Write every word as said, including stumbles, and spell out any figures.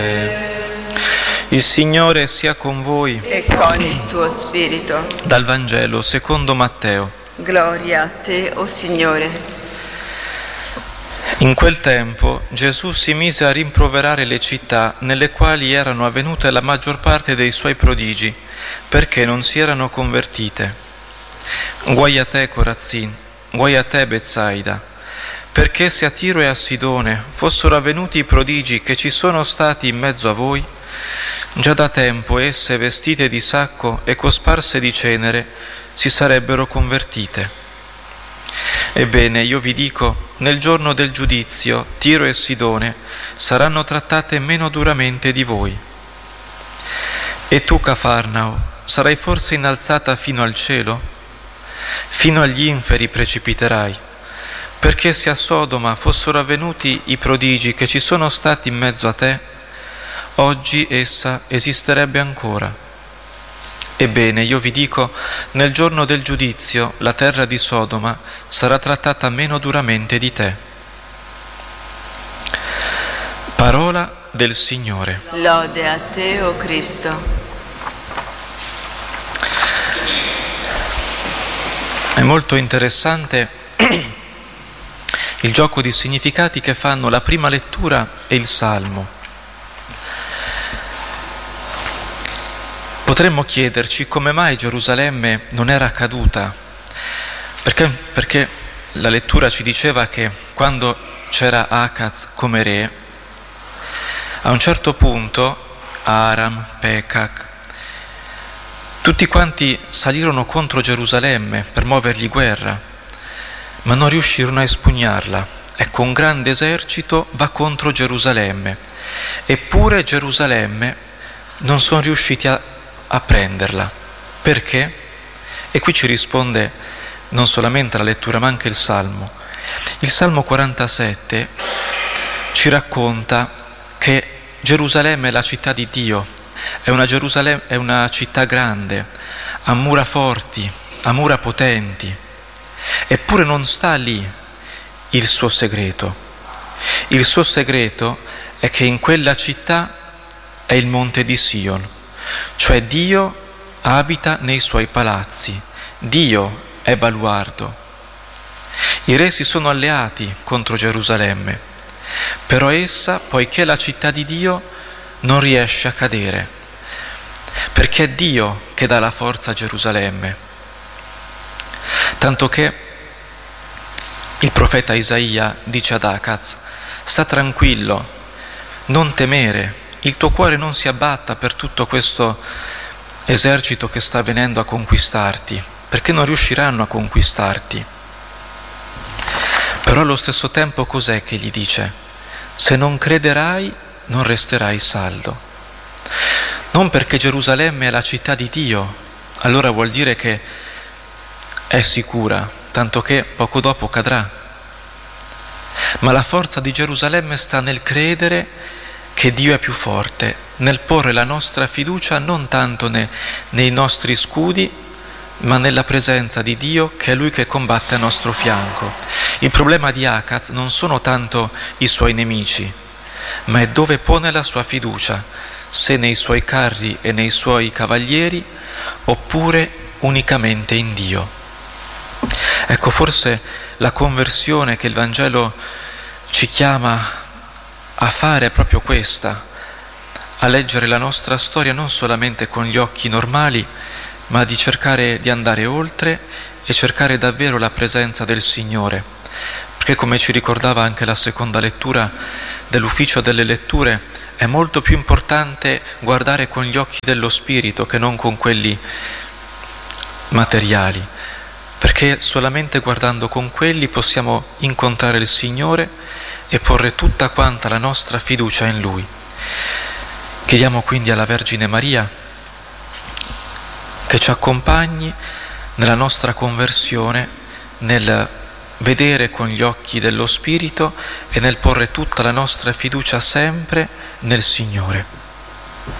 Il Signore sia con voi e con il tuo spirito. Dal Vangelo secondo Matteo. Gloria a te, o Signore. In quel tempo Gesù si mise a rimproverare le città nelle quali erano avvenute la maggior parte dei suoi prodigi, perché non si erano convertite. Guai a te, Corazzin, guai a te, Betsaida, perché se a Tiro e a Sidone fossero avvenuti i prodigi che ci sono stati in mezzo a voi, già da tempo esse, vestite di sacco e cosparse di cenere, si sarebbero convertite. Ebbene, io vi dico, nel giorno del giudizio, Tiro e Sidone saranno trattate meno duramente di voi. E tu, Cafarnao, sarai forse innalzata fino al cielo? Fino agli inferi precipiterai, perché se a Sodoma fossero avvenuti i prodigi che ci sono stati in mezzo a te, oggi essa esisterebbe ancora. Ebbene, io vi dico, nel giorno del giudizio la terra di Sodoma sarà trattata meno duramente di te. Parola del Signore. Lode a te, o Cristo. È molto interessante il gioco di significati che fanno la prima lettura e il Salmo. Potremmo chiederci come mai Gerusalemme non era caduta, perché, perché la lettura ci diceva che quando c'era Acaz come re, a un certo punto Aram, Pekach, tutti quanti salirono contro Gerusalemme per muovergli guerra, ma non riuscirono a espugnarla. Ecco, un grande esercito va contro Gerusalemme, eppure Gerusalemme non sono riusciti a, a prenderla. Perché? E qui ci risponde non solamente la lettura, ma anche il Salmo. Il Salmo quarantasette ci racconta che Gerusalemme è la città di Dio, è una, Gerusalemme, è una città grande, ha mura forti, ha mura potenti, eppure non sta lì il suo segreto. Il suo segreto è che in quella città è il monte di Sion, cioè Dio abita nei suoi palazzi, Dio è baluardo. I re si sono alleati contro Gerusalemme, però essa, poiché è la città di Dio, non riesce a cadere, perché è Dio che dà la forza a Gerusalemme. Tanto che il profeta Isaia dice ad Acaz: sta tranquillo, non temere, il tuo cuore non si abbatta per tutto questo esercito che sta venendo a conquistarti, perché non riusciranno a conquistarti. Però allo stesso tempo cos'è che gli dice? Se non crederai, non resterai saldo. Non perché Gerusalemme è la città di Dio, allora vuol dire che è sicura, tanto che poco dopo cadrà. Ma la forza di Gerusalemme sta nel credere che Dio è più forte, nel porre la nostra fiducia non tanto ne, nei nostri scudi, ma nella presenza di Dio, che è Lui che combatte a nostro fianco. Il problema di Acaz non sono tanto i suoi nemici, ma è dove pone la sua fiducia, se nei suoi carri e nei suoi cavalieri, oppure unicamente in Dio. Ecco, forse la conversione che il Vangelo ci chiama a fare è proprio questa, a leggere la nostra storia non solamente con gli occhi normali, ma di cercare di andare oltre e cercare davvero la presenza del Signore. Perché, come ci ricordava anche la seconda lettura dell'ufficio delle letture, è molto più importante guardare con gli occhi dello Spirito che non con quelli materiali, perché solamente guardando con quelli possiamo incontrare il Signore e porre tutta quanta la nostra fiducia in Lui. Chiediamo quindi alla Vergine Maria che ci accompagni nella nostra conversione, nel vedere con gli occhi dello Spirito e nel porre tutta la nostra fiducia sempre nel Signore.